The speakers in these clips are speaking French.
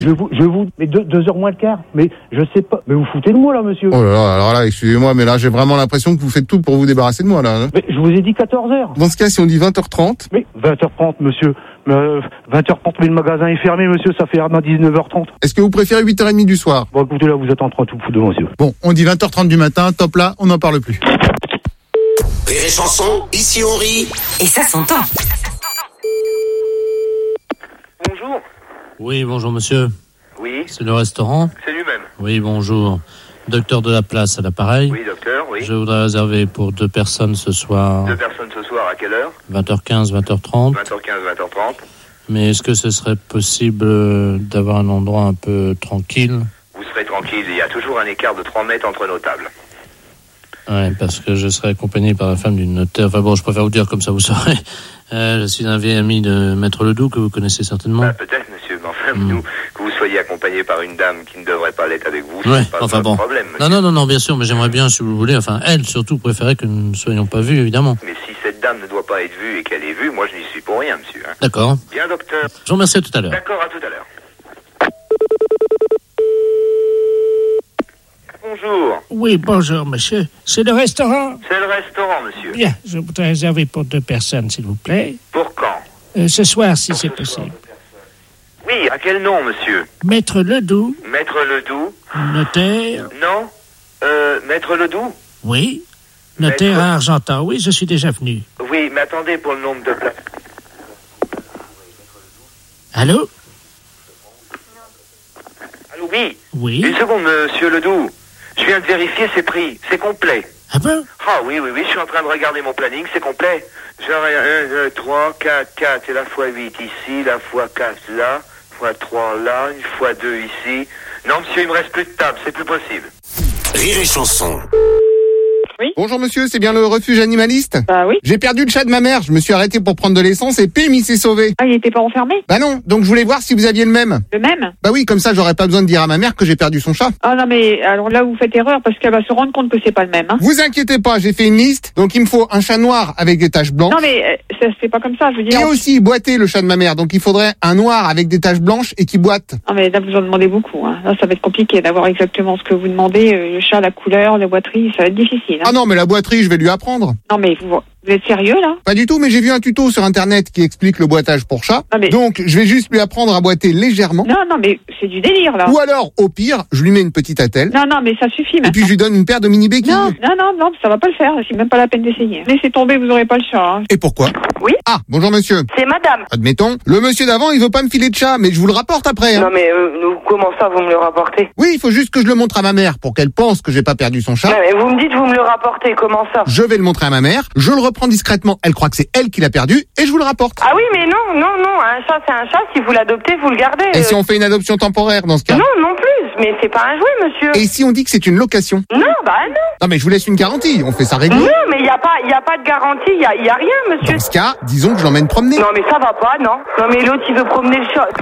mais 2h moins le quart. Mais je sais pas. Mais vous foutez de moi, là, monsieur. Oh là là, alors là, excusez-moi, mais là, j'ai vraiment l'impression que vous faites tout pour vous débarrasser de moi, là. Mais je vous ai dit 14h. Dans ce cas, si on dit 20h30. Mais 20h30, monsieur. 20h30, mais le magasin est fermé, monsieur. Ça fait à 19h30. Est-ce que vous préférez 8h30 du soir? Bon, écoutez, là, vous êtes en train de tout foutre de monsieur. Bon, on dit 20h30 du matin, top là, on n'en parle plus. Rire et chanson, ici on rit. Et ça s'entend. Bonjour. Oui, bonjour monsieur. Oui, C'est le restaurant? c'est lui-même. Oui, bonjour. Docteur de la place à l'appareil. Oui, docteur, oui. Je voudrais réserver pour 2 personnes ce soir. 2 personnes ce soir, à quelle heure? 20h15, 20h30. 20h15, 20h30. Mais est-ce que ce serait possible d'avoir un endroit un peu tranquille? Vous serez tranquille, il y a toujours un écart de 3 mètres entre nos tables. Ouais, parce que je serai accompagné par la femme d'une notaire. Enfin bon, je préfère vous dire comme ça, vous saurez. Je suis un vieil ami de Maître Ledoux, que vous connaissez certainement. Peut-être, monsieur, mais enfin, nous, que vous soyez accompagné par une dame qui ne devrait pas l'être avec vous, Ouais, c'est pas enfin un bon. problème, monsieur. Non, bien sûr, mais j'aimerais bien, si vous voulez, enfin, elle surtout préférait que nous ne soyons pas vus, évidemment. Mais si cette dame ne doit pas être vue et qu'elle est vue, moi je n'y suis pour rien, monsieur. Hein. D'accord. Bien, docteur. Je vous remercie, à tout à l'heure. D'accord, à tout à l'heure. Bonjour. Oui, bonjour, monsieur. C'est le restaurant? C'est le restaurant, monsieur. Bien, je voudrais réserver pour 2 personnes, s'il vous plaît. Pour quand? Ce soir, si c'est possible. Oui, à quel nom, monsieur? Maître Ledoux, Maître Ledoux? notaire. Non? Maître Ledoux? Oui. Notaire Maître- à Argentan, oui, je suis déjà venu. Oui, mais attendez pour le nombre de places. Allô? Allô, oui? Oui. Une seconde, monsieur Ledoux. Je viens de vérifier ses prix. C'est complet. Ah bon? Ah oui, je suis en train de regarder mon planning, c'est complet. J'aurai 1, 2, 3, 4, 4, et la fois 8 ici, la fois 4 là, fois 3 là, une fois 2 ici. Non, monsieur, il me reste plus de table, c'est plus possible. Rire et chanson. Bonjour monsieur, c'est bien le refuge animaliste? Bah oui. J'ai perdu le chat de ma mère, je me suis arrêté pour prendre de l'essence et pim, il s'est sauvé. Ah, il était pas enfermé? Bah non, donc je voulais voir si vous aviez le même. Le même? Bah oui, comme ça j'aurais pas besoin de dire à ma mère que j'ai perdu son chat. Ah non, mais alors là, vous faites erreur parce qu'elle va se rendre compte que c'est pas le même. Hein. Vous inquiétez pas, j'ai fait une liste, donc il me faut un chat noir avec des taches blanches. Non, mais ça c'est pas comme ça, je veux dire. Et aussi boiter le chat de ma mère, donc il faudrait un noir avec des taches blanches et qui boite. Non, mais là, vous en demandez beaucoup. Hein. Là, ça va être compliqué d'avoir exactement ce que vous demandez. Le chat, la couleur, la boiterie, ça va être difficile. Hein. Ah non, mais la boiterie, je vais lui apprendre. Non, mais vous êtes sérieux, là? Pas du tout, mais j'ai vu un tuto sur internet qui explique le boitage pour chat. Ah, mais- Donc je vais juste lui apprendre à boiter légèrement. Non, mais c'est du délire, là. Ou alors, au pire, je lui mets une petite attelle. Non, mais ça suffit Et maintenant. puis je lui donne une paire de mini béquilles. Non, ça va pas le faire. C'est même pas la peine d'essayer. Laissez tomber, vous aurez pas le chat. Hein. Et pourquoi? Oui. Ah, bonjour monsieur. C'est madame. Admettons, le monsieur d'avant, il veut pas me filer de chat, mais je vous le rapporte après. Hein. Non mais comment ça vous me le rapportez? Oui, il faut juste que je le montre à ma mère pour qu'elle pense que j'ai pas perdu son chat. Non mais vous me dites vous me le rapportez, comment ça? Je vais le montrer à ma mère, je le reprends discrètement, elle croit que c'est elle qui l'a perdu, et je vous le rapporte. Ah oui mais non, un chat c'est un chat, si vous l'adoptez, vous le gardez. Et si on fait une adoption temporaire dans ce cas? Non plus, mais c'est pas un jouet monsieur. Et si on dit que c'est une location? Non, bah non. Non mais je vous laisse une garantie, on fait ça réglo. Non mais il y a pas de garantie, il y a rien monsieur. Dans ce cas, disons que je l'emmène promener. Non mais ça va pas, non. Non mais l'autre il veut promener le chat.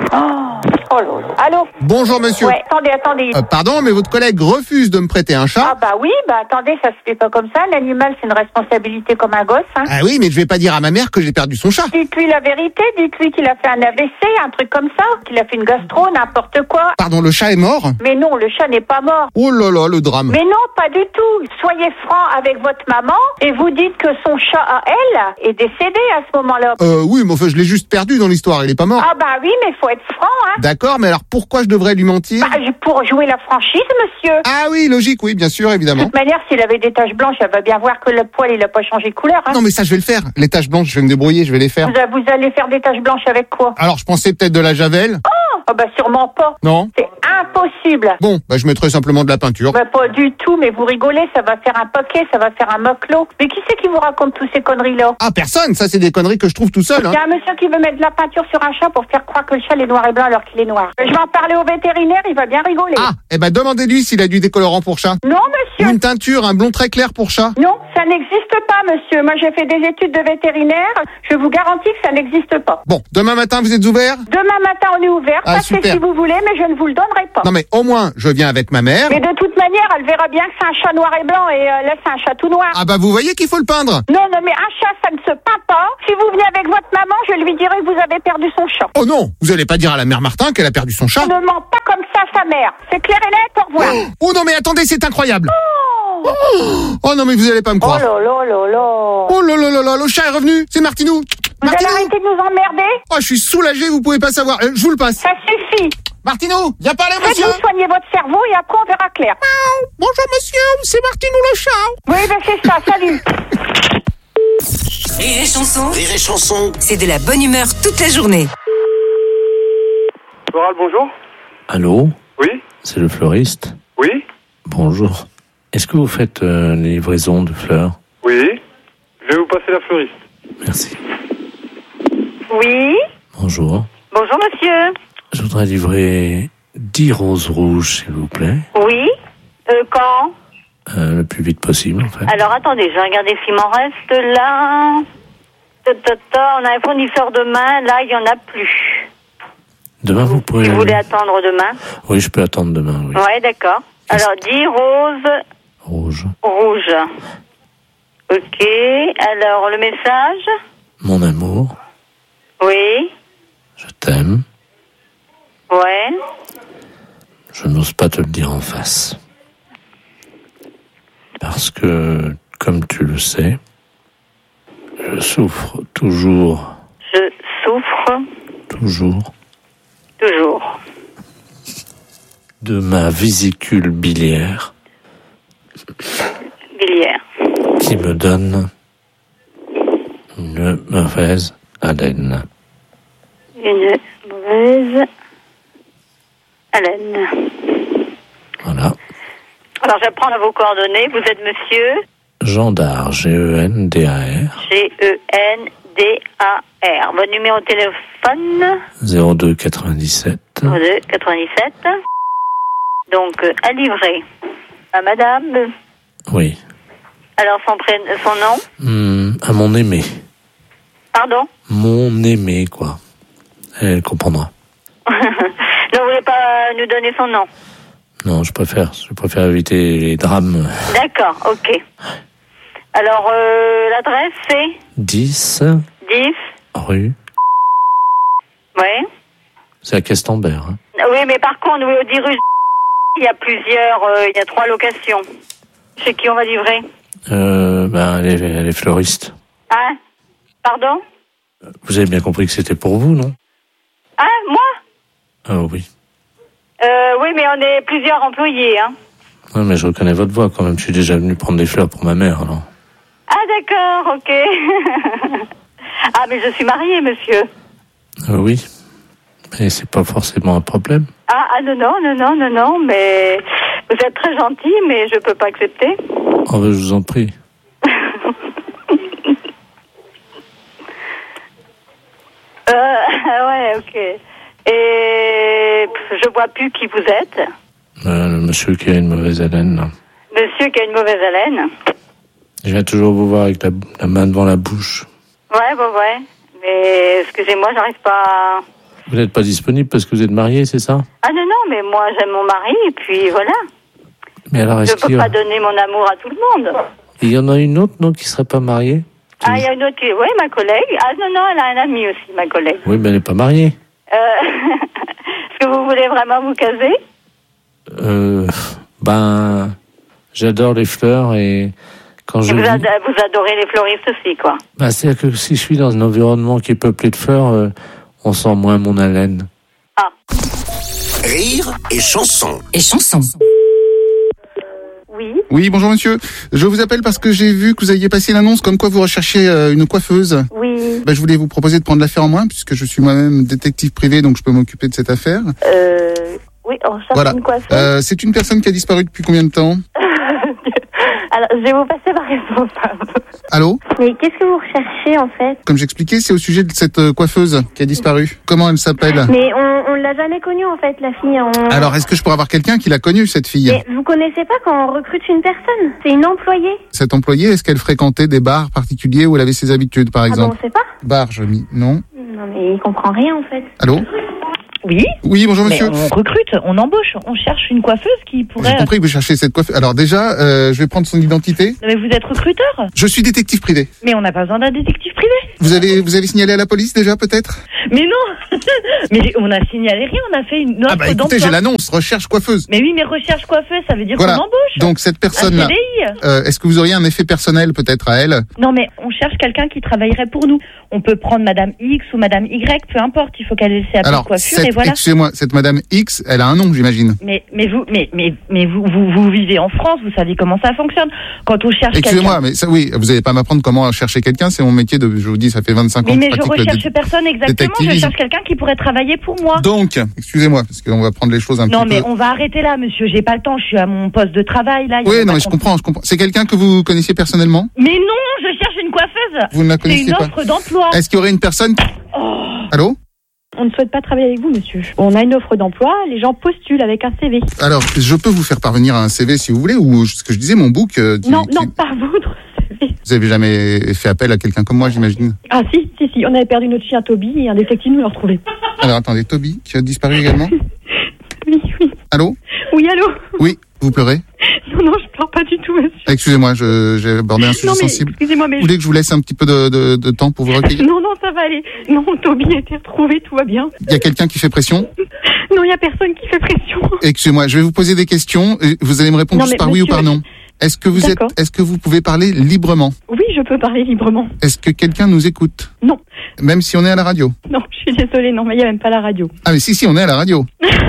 Oh là là. Allô? Bonjour monsieur. Ouais, attendez. Pardon, mais votre collègue refuse de me prêter un chat. Ah bah oui, attendez, ça se fait pas comme ça. L'animal, c'est une responsabilité comme un gosse. Hein. Ah oui, mais je vais pas dire à ma mère que j'ai perdu son chat. Dites-lui la vérité, dites-lui qu'il a fait un AVC, un truc comme ça, qu'il a fait une gastro, n'importe quoi. Pardon, le chat est mort? Mais non, le chat n'est pas mort. Oh là là, le drame. Mais non, pas du tout. Soyez franc avec votre maman et vous dites que son chat à elle est décédé à ce moment-là. Oui, mais enfin, je l'ai juste perdu dans l'histoire, il est pas mort. Ah bah oui, mais faut être franc, hein. D'accord, mais alors pourquoi je devrais lui mentir? Pour jouer la franchise, monsieur. Ah oui, logique, oui, bien sûr, De évidemment. toute manière, s'il avait des taches blanches, elle va bien voir que le poil, il a pas changé de couleur, hein. Non, mais ça, je vais le faire. Les taches blanches, je vais me débrouiller, je vais les faire. Vous allez faire des taches blanches avec quoi? Alors, je pensais peut-être de la javel. Oh, bah sûrement pas. Non. C'est impossible. Bon, bah je mettrai simplement de la peinture. Bah pas du tout, mais vous rigolez, ça va faire un paquet, ça va faire un moclo. Mais qui c'est qui vous raconte toutes ces conneries-là? Ah, personne, ça c'est des conneries que je trouve tout seul. Hein. Il y a un monsieur qui veut mettre de la peinture sur un chat pour faire croire que le chat est noir et blanc alors qu'il est noir. Je vais en parler au vétérinaire, il va bien rigoler. Ah, eh ben demandez-lui s'il a du décolorant pour chat. Non, Ou monsieur. une teinture, un blond très clair pour chat. Non, ça n'existe pas, monsieur. Moi, j'ai fait des études de vétérinaire. Je vous garantis que ça n'existe pas. Bon, demain matin, vous êtes ouvert? Demain matin, on est ouvert. Ah, Passez super. si vous voulez, mais je ne vous le donnerai pas. Non mais au moins, je viens avec ma mère. Mais de toute manière, elle verra bien que c'est un chat noir et blanc et là, c'est un chat tout noir. Ah bah vous voyez qu'il faut le peindre. Non, mais un chat, ça ne se peint pas. Si vous venez avec votre maman, je lui dirai que vous avez perdu son chat. Oh non, vous allez pas dire à la mère Martin qu'elle a perdu son chat. Ne ment pas comme ça, sa mère. C'est clair et net, au revoir. Oh non mais attendez, c'est incroyable. Oh non mais vous allez pas me croire. Oh là là là là. Oh là là là là, le chat est revenu. C'est Martinou. Vous allez arrêter de nous emmerder? Oh, je suis soulagé, vous pouvez pas savoir. Je vous le passe. Ça suffit. Martinou, viens parler au monsieur. Faites-vous soigner votre cerveau et après on verra clair. Bonjour monsieur, c'est Martinou le chat. Oui, ben c'est ça, salut. Rire et chanson, Rire et chanson. c'est de la bonne humeur toute la journée. Floral, bonjour. Allô? Oui. C'est le fleuriste? Oui. Bonjour. Est-ce que vous faites les livraisons de fleurs? Oui. Je vais vous passer la fleuriste. Merci. Oui. Bonjour. Bonjour, monsieur. Je voudrais livrer 10 roses rouges, s'il vous plaît. Oui. Quand? Le plus vite possible, en fait. Alors, attendez, je vais regarder s'il m'en reste là. On a un fournisseur demain. Là, il n'y en a plus. Demain, vous pourrez... Vous voulez attendre demain? Oui, je peux attendre demain, oui. Ouais, d'accord. Alors, 10 roses Rouge. rouges. Ok. Alors, le message? Mon amour, Oui. je t'aime. Ouais. Je n'ose pas te le dire en face. Parce que, comme tu le sais, je souffre toujours. Je souffre Toujours. toujours. De ma vésicule biliaire Biliaire. qui me donne une mauvaise haleine. Une mauvaise haleine. Voilà. Alors, je vais prendre vos coordonnées. Vous êtes monsieur Gendar, G-E-N-D-A-R. G-E-N-D-A-R. Votre numéro de téléphone 02 97 02 97. Donc, à livrer à madame. Oui. Alors, son nom À mon aimé. Pardon? Mon aimé, quoi. Elle comprendra. Ne voulez pas nous donner son nom? Non, je préfère éviter les drames. D'accord, ok. Alors, l'adresse, c'est 10 rue. Oui. C'est à Castambert. Hein. Oui, mais par contre, oui, au 10 rue, il y a il y a 3 locations. Chez qui on va livrer? Elle est fleuriste. Hein? Pardon? Vous avez bien compris que c'était pour vous, non? Hein, moi? Ah oui. Oui, mais on est plusieurs employés, hein. Ouais, mais je reconnais votre voix quand même. Je suis déjà venu prendre des fleurs pour ma mère, alors. Ah, d'accord, ok. Ah, mais je suis mariée, monsieur. Oui. Mais c'est pas forcément un problème. Ah, non, mais vous êtes très gentil, mais je peux pas accepter. Oh, ben, je vous en prie. Ouais, ok. Et je vois plus qui vous êtes. Le monsieur qui a une mauvaise haleine, là. Monsieur qui a une mauvaise haleine. Je viens toujours vous voir avec la main devant la bouche. Ouais. Mais excusez-moi, j'arrive pas. Vous n'êtes pas disponible parce que vous êtes marié, c'est ça? Ah non, mais moi j'aime mon mari et puis voilà. Mais alors, je peux pas donner mon amour à tout le monde. Il y en a une autre, non, qui serait pas mariée? Ah, il y a une autre qui... Oui, ma collègue. Ah non, elle a un ami aussi, ma collègue. Oui, mais elle n'est pas mariée. Est-ce que vous voulez vraiment vous caser? J'adore les fleurs et quand je... Vous adorez les fleuristes aussi, quoi. C'est-à-dire que si je suis dans un environnement qui est peuplé de fleurs, on sent moins mon haleine. Ah. Rire et chanson. Et chanson. Oui. Oui, bonjour monsieur. Je vous appelle parce que j'ai vu que vous aviez passé l'annonce comme quoi vous recherchez une coiffeuse. Oui. Je voulais vous proposer de prendre l'affaire en main puisque je suis moi-même détective privé, donc je peux m'occuper de cette affaire. Oui, on cherche Voilà. une coiffeuse. C'est une personne qui a disparu depuis combien de temps? Alors, je vais vous passer ma responsable. Allô? Mais qu'est-ce que vous recherchez, en fait? Comme j'expliquais, c'est au sujet de cette coiffeuse qui a disparu. Comment elle s'appelle? Mais on l'a jamais connue, en fait, la fille. Alors, est-ce que je pourrais avoir quelqu'un qui l'a connue, cette fille? Mais vous connaissez pas quand on recrute une personne? C'est une employée. Cette employée, est-ce qu'elle fréquentait des bars particuliers où elle avait ses habitudes, par exemple? Ah bon, on sait pas? Bar, non? Non, mais il comprend rien, en fait. Allô? Oui. Oui, bonjour monsieur. Mais on recrute, on embauche, on cherche une coiffeuse qui pourrait... J'ai compris que vous cherchez cette coiffeuse. Alors déjà, je vais prendre son identité. Non, mais vous êtes recruteur? Je suis détective privé. Mais on n'a pas besoin d'un détective privé. Vous avez signalé à la police déjà peut-être? Mais non. Mais on a signalé rien, on a fait une offre écoutez, d'emploi. j'ai l'annonce, recherche coiffeuse. Mais oui, mais recherche coiffeuse, ça veut dire Voilà. qu'on embauche. Donc cette personne-là, Un CDI. est-ce que vous auriez un effet personnel peut-être à elle? Non, mais on cherche quelqu'un qui travaillerait pour nous. On peut prendre Madame X ou Madame Y, peu importe, il faut qu'elle ait ses Alors, coiffure et voilà. excusez-moi, cette Madame X, elle a un nom, j'imagine. Mais vous vivez en France, vous savez comment ça fonctionne. Quand on cherche Excusez-moi, quelqu'un... mais ça, oui, vous n'allez pas m'apprendre comment chercher quelqu'un, c'est mon métier je vous dis, ça fait 25 ans que Mais je je pratique recherche personne exactement, je cherche quelqu'un qui pourrait travailler pour moi. Donc, excusez-moi, parce qu'on va prendre les choses un petit peu... Non, mais on va arrêter là, monsieur, j'ai pas le temps, je suis à mon poste de travail, là. Oui, non, mais je comprends. C'est quelqu'un que vous connaissiez personnellement? Mais non, je cherche une coiffeuse. Vous ne la connaissez pas? C'est une offre d'emploi. Est-ce qu'il y aurait une personne... Allô? On ne souhaite pas travailler avec vous, monsieur. On a une offre d'emploi, les gens postulent avec un CV. Alors, je peux vous faire parvenir un CV si vous voulez, ou ce que je disais, mon book... Non, pas votre CV. Vous avez jamais fait appel à quelqu'un comme moi, j'imagine? Ah si, on avait perdu notre chien Toby et un détective nous l'a retrouvé. Alors, attendez, Toby, qui a disparu également? Oui. Allô? Oui, allô? Oui, vous pleurez? Non, je pleure pas du tout, monsieur. Excusez-moi, j'ai abordé un sujet sensible. Excusez-moi, mais... Vous voulez que je vous laisse un petit peu de temps pour vous recueillir? Non, ça va aller. Non, Toby a été retrouvé, tout va bien. Il y a quelqu'un qui fait pression? Non, il y a personne qui fait pression. Excusez-moi, je vais vous poser des questions et vous allez me répondre juste par oui ou par non. Est-ce que vous pouvez parler librement? Oui, je peux parler librement. Est-ce que quelqu'un nous écoute? Non. Même si on est à la radio? Non, je suis désolée, non, mais il n'y a même pas la radio. Ah mais si, on est à la radio.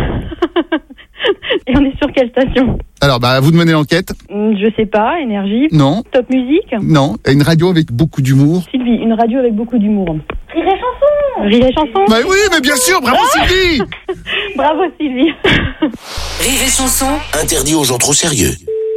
Et on est sur quelle station? Alors, vous de mener l'enquête. Je sais pas, Énergie. Non. Top Musique. Non, une radio avec beaucoup d'humour. Sylvie, une radio avec beaucoup d'humour. Rire et chanson. Rire et chanson. Bah oui, mais bien sûr, bravo Sylvie. Bravo Sylvie. Rire et chanson. Interdit aux gens trop sérieux.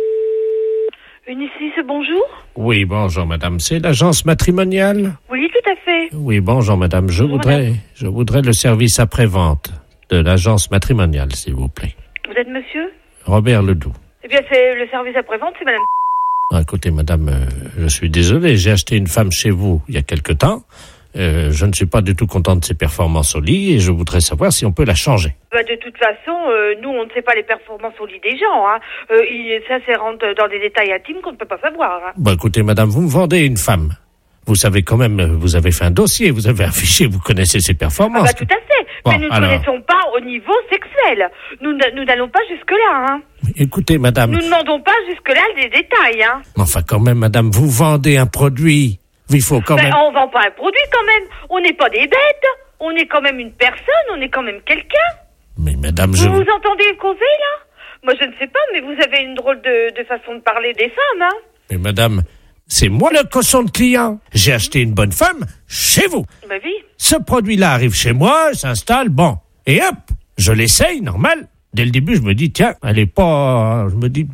Unicis, bonjour. Oui, bonjour madame, c'est l'agence matrimoniale? Oui, tout à fait. Oui, bonjour madame, je voudrais le service après-vente de l'agence matrimoniale, s'il vous plaît. Vous êtes monsieur? Robert Ledoux. Eh bien, c'est le service après-vente, c'est madame... Écoutez madame, je suis désolé, j'ai acheté une femme chez vous il y a quelque temps. Je ne suis pas du tout content de ses performances au lit et je voudrais savoir si on peut la changer. De toute façon, nous, on ne sait pas les performances au lit des gens. Hein. Ça rentre dans des détails intimes qu'on ne peut pas savoir. Hein. Écoutez, madame, vous me vendez une femme. Vous savez quand même, vous avez fait un dossier, vous avez un fichier, vous connaissez ses performances. Tout à fait. Mais nous ne connaissons pas au niveau sexuel. Nous n'allons pas jusque-là. Hein. Écoutez, madame... Nous ne demandons pas jusque-là des détails. Hein. Enfin, quand même, madame, vous vendez un produit. Il faut quand même... On vend pas un produit quand même. On n'est pas des bêtes. On est quand même une personne. On est quand même quelqu'un. Mais madame, vous entendez causer là? Moi je ne sais pas, mais vous avez une drôle de façon de parler des femmes, hein. Mais madame, c'est moi le cochon de client. J'ai acheté une bonne femme chez vous. Bah oui. Ce produit-là arrive chez moi, s'installe, bon. Et hop, je l'essaye, normal. Dès le début, je me dis, tiens, elle est pas... Je me dis,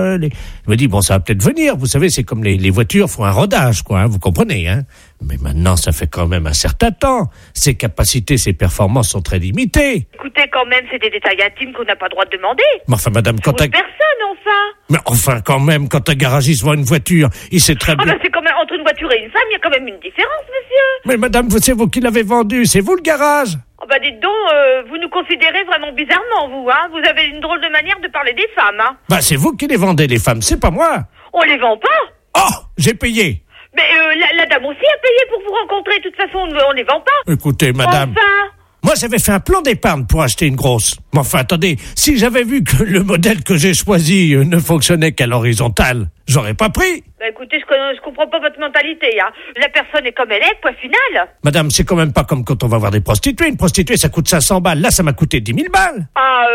bon, ça va peut-être venir. Vous savez, c'est comme les voitures font un rodage, quoi, hein, vous comprenez, hein. Mais maintenant, ça fait quand même un certain temps. Ses capacités, ses performances sont très limitées. Écoutez, quand même, c'est des détails intimes qu'on n'a pas le droit de demander. Mais enfin, madame, quand personne, enfin. Mais enfin, quand même, quand un garagiste voit une voiture, il sait très bien... c'est quand même, entre une voiture et une femme, il y a quand même une différence, monsieur. Mais madame, c'est vous qui l'avez vendue, c'est vous le garage. Dites donc, vous nous considérez vraiment bizarrement, vous, hein. Vous avez une drôle de manière de parler des femmes, hein. C'est vous qui les vendez, les femmes, c'est pas moi. On les vend pas. Oh, j'ai payé. Mais la dame aussi a payé pour vous rencontrer, de toute façon, on les vend pas. Écoutez, madame... Enfin... Moi, j'avais fait un plan d'épargne pour acheter une grosse. Mais enfin, attendez, si j'avais vu que le modèle que j'ai choisi ne fonctionnait qu'à l'horizontale, j'aurais pas pris. Écoutez, je comprends pas votre mentalité, hein. La personne est comme elle est, point final. Madame, c'est quand même pas comme quand on va voir des prostituées. Une prostituée, ça coûte 500 balles. Là, ça m'a coûté 10 000 balles.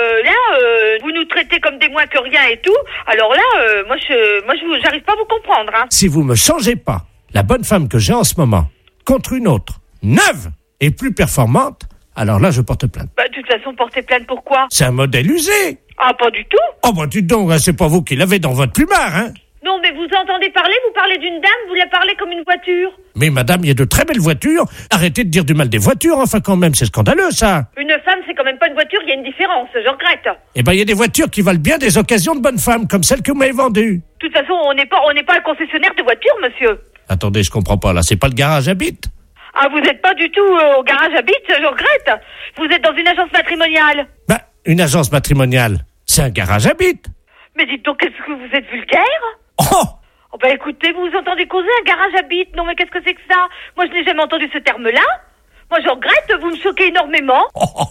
Vous nous traitez comme des moins que rien et tout. Alors là, moi, j'arrive pas à vous comprendre, hein. Si vous me changez pas la bonne femme que j'ai en ce moment contre une autre, neuve et plus performante, alors là, je porte plainte. De toute façon, porter plainte pourquoi? C'est un modèle usé. Ah, pas du tout. Oh, dites donc, c'est pas vous qui l'avez dans votre plumard, hein. Non, mais vous entendez parler, vous parlez d'une dame, vous la parlez comme une voiture. Mais madame, il y a de très belles voitures. Arrêtez de dire du mal des voitures, enfin quand même, c'est scandaleux, ça. Une femme, c'est quand même pas une voiture, il y a une différence, je regrette. Il y a des voitures qui valent bien des occasions de bonnes femmes, comme celle que vous m'avez vendue. De toute façon, on n'est pas un concessionnaire de voitures, monsieur. Attendez, je comprends pas, là, c'est pas le garage à bite? Ah, vous n'êtes pas du tout au garage à bite, je regrette. Vous êtes dans une agence matrimoniale. Bah, une agence matrimoniale, c'est un garage à bite. Mais dites donc, est-ce que vous êtes vulgaire? Oh, bah écoutez, vous entendez causer un garage à bite? Non, mais qu'est-ce que c'est que ça? Moi, je n'ai jamais entendu ce terme-là. Moi, je regrette, vous me choquez énormément.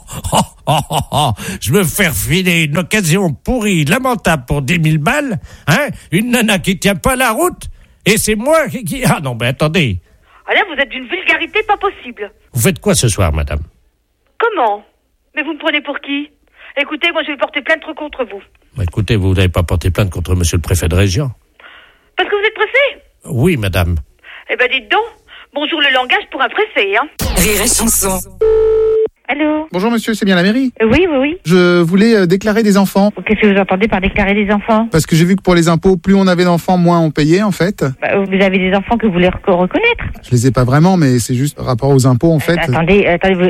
Je me fais refiler une occasion pourrie, lamentable pour 10 000 balles, hein? Une nana qui tient pas la route, et c'est moi qui... Ah non, mais attendez. Ah là, vous êtes d'une vulgarité pas possible. Vous faites quoi ce soir, madame? Comment? Mais vous me prenez pour qui? Écoutez, moi, je vais porter plainte contre vous. Bah, écoutez, vous n'avez pas porté plainte contre monsieur le préfet de région? Parce que vous êtes pressé? Oui, madame. Eh ben, dites donc. Bonjour le langage pour un pressé, hein. Rire et chanson. Allô? Bonjour monsieur, c'est bien la mairie? Oui. Je voulais déclarer des enfants. Qu'est-ce que vous entendez par déclarer des enfants? Parce que j'ai vu que pour les impôts, plus on avait d'enfants, moins on payait en fait. Bah, vous avez des enfants que vous voulez reconnaître? Je les ai pas vraiment, mais c'est juste par rapport aux impôts en fait. Attendez,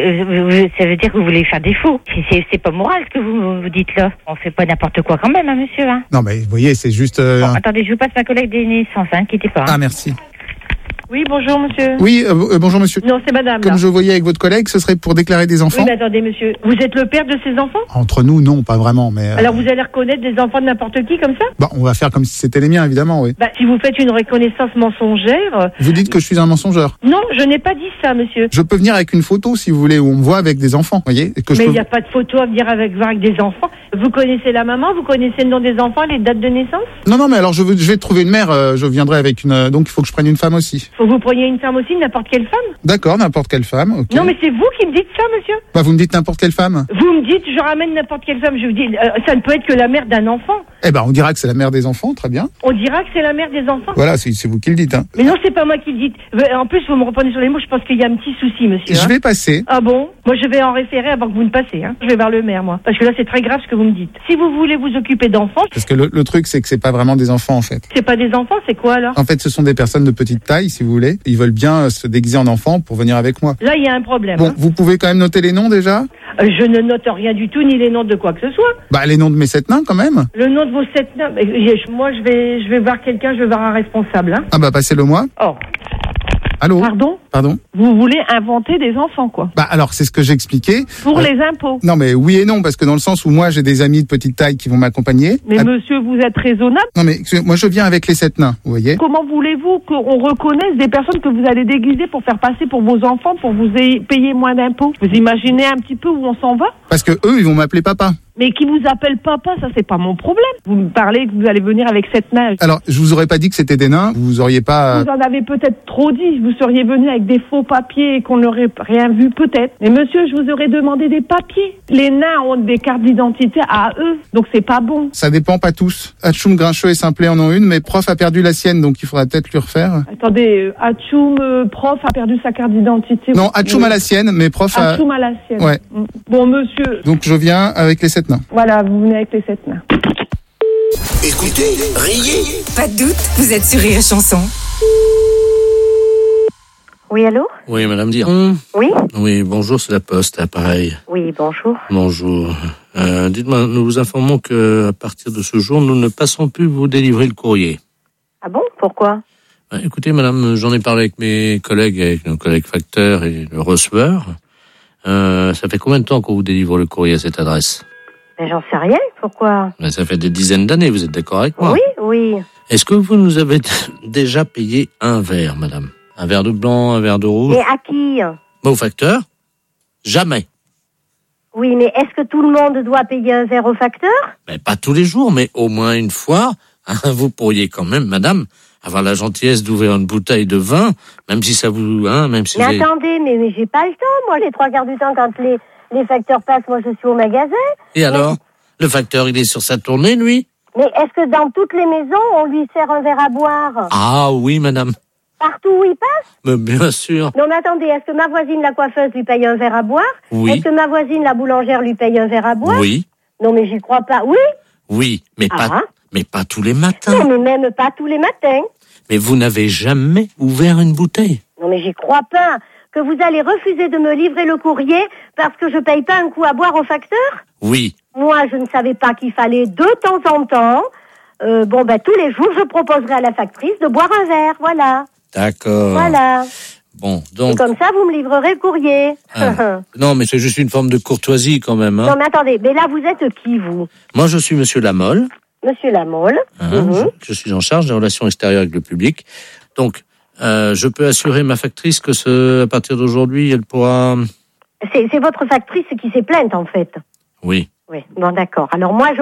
ça veut dire que vous voulez faire des faux. C'est pas moral ce que vous dites là. On fait pas n'importe quoi quand même, hein, monsieur. Hein. Non mais vous voyez, c'est juste... Bon, attendez, je vous passe ma collègue des naissances, hein, quittez pas. Hein. Ah merci. Oui, bonjour, monsieur. Oui, bonjour monsieur. Non, c'est madame. Comme là. je voyais avec votre collègue, ce serait pour déclarer des enfants? Oui, mais attendez, monsieur. Vous êtes le père de ces enfants? Entre nous, non, pas vraiment, mais... Alors, vous allez reconnaître des enfants de n'importe qui, comme ça? Bah, on va faire comme si c'était les miens, évidemment, oui. Bah, si vous faites une reconnaissance mensongère... Vous dites que je suis un mensongeur? Non, je n'ai pas dit ça, monsieur. Je peux venir avec une photo, si vous voulez, où on me voit avec des enfants, vous voyez? Mais il n'y a pas de photo à venir avec des enfants. Vous connaissez la maman? Vous connaissez le nom des enfants, les dates de naissance? Non, mais alors, je vais trouver une mère, je viendrai avec une... Donc, il faut que je prenne une femme aussi. Faut que vous preniez une femme aussi, n'importe quelle femme? D'accord, n'importe quelle femme, ok. Non, mais c'est vous qui me dites ça, monsieur. Bah, vous me dites n'importe quelle femme? Vous me dites, je ramène n'importe quelle femme. Je vous dis, ça ne peut être que la mère d'un enfant. Eh ben, on dira que c'est la mère des enfants, très bien. On dira que c'est la mère des enfants. Voilà, c'est vous qui le dites, hein. Mais non, c'est pas moi qui le dites. En plus, vous me reprenez sur les mots, je pense qu'il y a un petit souci, monsieur. Je vais passer. Ah bon? Moi, je vais en référer avant que vous ne passiez, hein. Je vais voir le maire, moi. Parce que là, c'est très grave ce que vous me dites. Si vous voulez vous occuper d'enfants... Parce que le truc, c'est que c'est pas vraiment des enfants, en fait. C'est pas des enfants, c'est quoi, alors? En fait, ce sont des personnes de petite taille, si vous voulez. Ils veulent bien se déguiser en enfant pour venir avec moi. Là, il y a un problème. Bon, hein. vous pouvez quand même noter les noms, déjà? Je ne note rien du tout, ni les noms de quoi que ce soit. Bah, les noms de mes 7 nains, quand même. Le nom de vos 7 nains... Moi, je vais voir quelqu'un, je vais voir un responsable, hein. Ah bah, passez-le moi. Oh. Allô? Pardon? Vous voulez inventer des enfants, quoi? Bah alors, c'est ce que j'expliquais. Pour les impôts? Non, mais oui et non, parce que dans le sens où moi, j'ai des amis de petite taille qui vont m'accompagner. Mais monsieur, vous êtes raisonnable? Non, mais moi, je viens avec les 7 nains, vous voyez? Comment voulez-vous qu'on reconnaisse des personnes que vous allez déguiser pour faire passer pour vos enfants, pour vous payer moins d'impôts? Vous imaginez un petit peu où on s'en va? Parce que eux, ils vont m'appeler papa. Mais qui vous appelle papa, ça c'est pas mon problème. Vous me parlez que vous allez venir avec 7 nains. Alors, je vous aurais pas dit que c'était des nains, vous auriez pas... Vous en avez peut-être trop dit, vous seriez venu avec des faux papiers et qu'on n'aurait rien vu peut-être. Mais monsieur, je vous aurais demandé des papiers. Les nains ont des cartes d'identité à eux, donc c'est pas bon. Ça dépend pas tous. Atchoum, Grincheux et Simplet en ont une, mais prof a perdu la sienne, donc il faudra peut-être lui refaire. Attendez, Atchoum, prof a perdu sa carte d'identité. Non, Atchoum a la sienne, mais prof a... Atchoum a la sienne. Ouais. Bon, monsieur... Donc je viens avec les 7 nains. Voilà, vous venez avec les 7 nains. Écoutez, riez. Pas de doute, vous êtes sur Rire et Chanson. Oui, allô? Oui, madame Dire. Oui? Oui, bonjour, c'est la Poste, pareil. Oui, bonjour. Bonjour. Dites-moi, nous vous informons que à partir de ce jour, nous ne passons plus vous délivrer le courrier. Ah bon? Pourquoi? Écoutez, madame, j'en ai parlé avec mes collègues, avec nos collègues facteurs et le receveur. Ça fait combien de temps qu'on vous délivre le courrier à cette adresse? Mais j'en sais rien, pourquoi? Ça fait des dizaines d'années, vous êtes d'accord avec moi? Oui, oui. Est-ce que vous nous avez déjà payé un verre, madame? Un verre de blanc, un verre de rouge? Mais à qui? Au facteur? Jamais. Oui, mais est-ce que tout le monde doit payer un verre au facteur? Mais pas tous les jours, mais au moins une fois. Vous pourriez quand même, madame, avoir la gentillesse d'ouvrir une bouteille de vin, même si ça vous... même si mais attendez, mais j'ai pas le temps, moi, les 3 quarts du temps, quand les facteurs passent, moi, je suis au magasin. Et alors? Le facteur, il est sur sa tournée, lui? Mais est-ce que dans toutes les maisons, on lui sert un verre à boire? Ah oui, madame. Partout où il passe? Mais bien sûr. Non, mais attendez, est-ce que ma voisine, la coiffeuse, lui paye un verre à boire? Oui. Est-ce que ma voisine, la boulangère, lui paye un verre à boire? Oui. Non, mais j'y crois pas. Oui? Oui, mais pas tous les matins. Non, mais même pas tous les matins. Mais vous n'avez jamais ouvert une bouteille? Non, mais j'y crois pas. Que vous allez refuser de me livrer le courrier parce que je paye pas un coup à boire au facteur? Oui. Moi, je ne savais pas qu'il fallait de temps en temps, tous les jours, je proposerai à la factrice de boire un verre, voilà. D'accord. Voilà. Bon, donc... Et comme ça, vous me livrerez le courrier. Non, mais c'est juste une forme de courtoisie quand même. Hein. Non, mais attendez, mais là, vous êtes qui, vous? Moi, je suis Monsieur Lamolle. Monsieur Lamolle. Je suis en charge des relations extérieures avec le public. Donc, je peux assurer ma factrice que à partir d'aujourd'hui, elle pourra... C'est votre factrice qui s'est plainte, en fait. Oui. Oui, bon, d'accord. Alors moi,